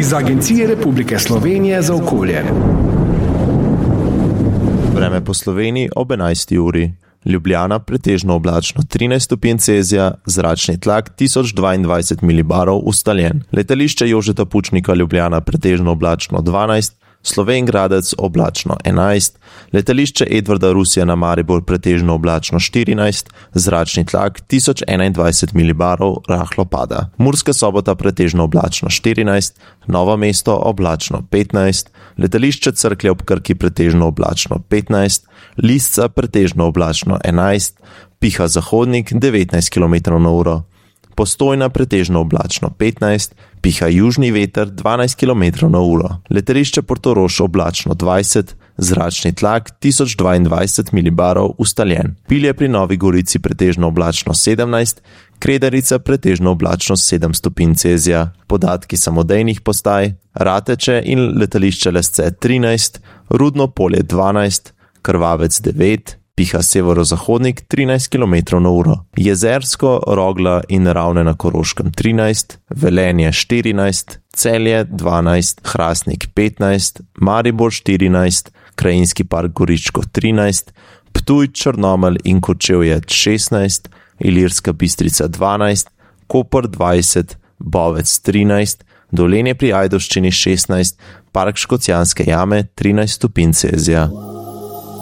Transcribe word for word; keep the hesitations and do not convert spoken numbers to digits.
iz Agencije Republike Slovenije za okolje. Vreme po Sloveniji ob enajsti uri. Ljubljana pretežno oblačno trinajst stopinj Celzija, zračni tlak tisoč dvaindvajset milibarov ustaljen. Letališče Jožeta Pučnika Ljubljana pretežno oblačno dvanajst, Slovenj Gradec oblačno enajst, letališče Edvarda Rusjana Maribor pretežno oblačno štirinajst, zračni tlak tisoč enaindvajset milibarov rahlo pada. Murska Sobota pretežno oblačno štirinajst, Novo mesto oblačno petnajst, letališče Cerklje ob Krki pretežno oblačno petnajst, Lisca pretežno oblačno enajst, piha zahodnik devetnajst kilometrov na uro. Postojna pretežno oblačno petnajst, piha južni veter dvanajst kilometrov na uro. Letališče Portorož oblačno dvajset, zračni tlak tisoč dvaindvajset milibarov ustaljen. Pilje pri Novi Gorici pretežno oblačno sedemnajst, Kredarica pretežno oblačno sedem stopinj Celzija. Podatki samodejnih postaj: Rateče in letališče Lesce trinajst, Rudno Polje dvanajst, Krvavec devet, piha severozahodnik trinajst kilometrov na uro. Jezersko, Rogla in Ravne na Koroškem trinajst, Velenje štirinajst, Celje dvanajst, Hrastnik petnajst, Maribor štirinajst, Krajinski park Goričko trinajst, Ptuj, Črnomelj in Kočevje šestnajst, Ilirska Bistrica dvanajst, Koper dvajset, Bovec trinajst, Dolenje pri Ajdovščini šestnajst, Park Škocjanske jame trinajst stopinj Celzija.